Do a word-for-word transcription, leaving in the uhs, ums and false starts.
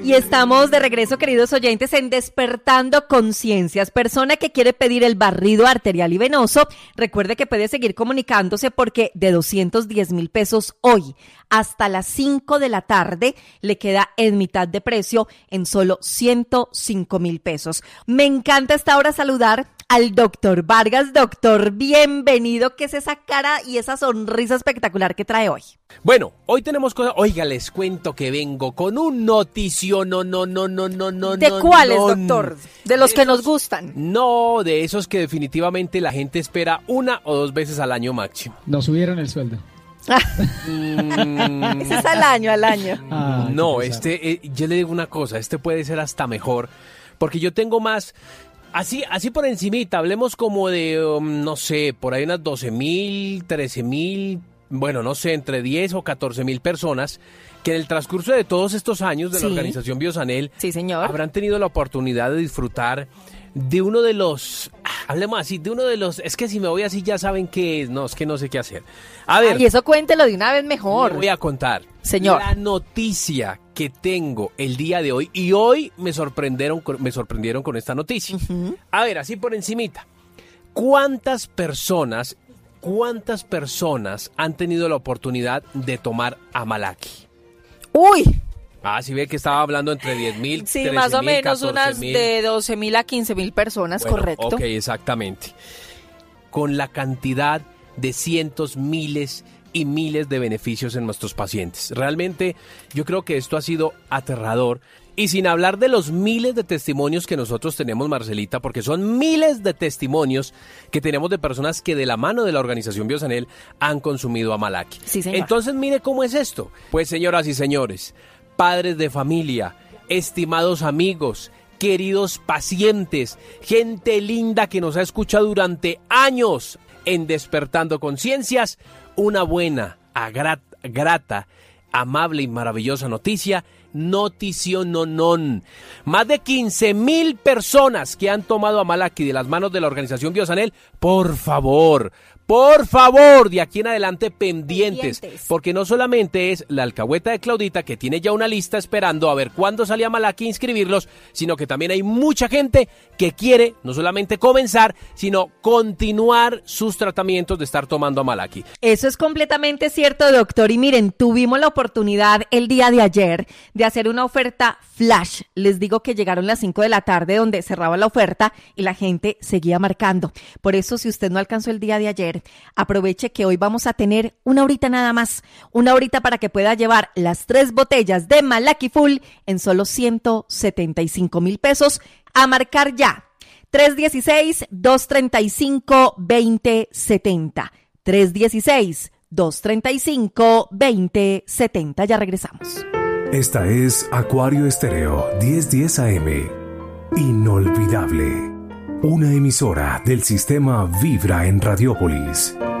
Y estamos de regreso, queridos oyentes, en Despertando Conciencias. Persona que quiere pedir el barrido arterial y venoso, recuerde que puede seguir comunicándose porque de doscientos diez mil pesos hoy hasta las cinco de la tarde le queda en mitad de precio en solo ciento cinco mil pesos. Me encanta esta hora saludar al doctor Vargas. Doctor, bienvenido. ¿Qué es esa cara y esa sonrisa espectacular que trae hoy? Bueno, hoy tenemos cosas. Oiga, les cuento que vengo con un noticio. No, no, no, no, no, no. ¿De no, cuáles, no, doctor? De los de que esos, nos gustan. No, de esos que definitivamente la gente espera una o dos veces al año máximo. Nos subieron el sueldo. mm, Ese es al año, al año. Ah, no, este, eh, yo le digo una cosa, este puede ser hasta mejor, porque yo tengo más. Así, así por encimita, hablemos como de, um, no sé, por ahí unas doce mil, trece mil, bueno, no sé, entre diez o catorce mil personas que en el transcurso de todos estos años de Sí. la organización Biosanel Sí, señor. habrán tenido la oportunidad de disfrutar de uno de los, hablemos así, de uno de los, es que si me voy así ya saben qué es, no, es que no sé qué hacer. A ver. Y eso cuéntelo de una vez mejor. Le voy a contar. Señor. La noticia que tengo el día de hoy, y hoy me sorprendieron, me sorprendieron con esta noticia. Uh-huh. A ver, así por encimita. ¿Cuántas personas, cuántas personas han tenido la oportunidad de tomar Amalaki? ¡Uy! Ah, sí ve que estaba hablando entre diez mil, Sí, trece más o mil, menos catorce unas mil. de doce mil a quince mil personas, Bueno, correcto. Ok, exactamente. Con la cantidad de cientos, miles y miles de beneficios en nuestros pacientes. Realmente yo creo que esto ha sido aterrador. Y sin hablar de los miles de testimonios que nosotros tenemos, Marcelita, porque son miles de testimonios que tenemos de personas que de la mano de la organización Biosanel han consumido Amalaki. Sí, señor. Entonces, mire cómo es esto. Pues, señoras y señores, padres de familia, estimados amigos, queridos pacientes, gente linda que nos ha escuchado durante años en Despertando Conciencias, una buena, agrat- grata, amable y maravillosa noticia. Noticiononón. Más de quince mil personas que han tomado Amalaki de las manos de la organización Biosanel. Por favor, por favor, de aquí en adelante pendientes, Pendientes. porque no solamente es la alcahueta de Claudita que tiene ya una lista esperando a ver cuándo sale Amalaki a inscribirlos, sino que también hay mucha gente que quiere no solamente comenzar, sino continuar sus tratamientos de estar tomando Amalaki. Eso es completamente cierto, doctor. Y miren, tuvimos la oportunidad el día de ayer de hacer una oferta flash. Les digo que llegaron las cinco de la tarde donde cerraba la oferta y la gente seguía marcando. Por eso, si usted no alcanzó el día de ayer, aproveche que hoy vamos a tener una horita nada más. Una horita para que pueda llevar las tres botellas de Amalaki Full en solo ciento setenta y cinco mil pesos. A marcar ya. tres uno seis, dos tres cinco, dos cero siete cero. tres uno seis, dos tres cinco, dos cero siete cero. Ya regresamos. Esta es Acuario Estéreo diez diez A M. Inolvidable. Una emisora del sistema Vibra en Radiópolis.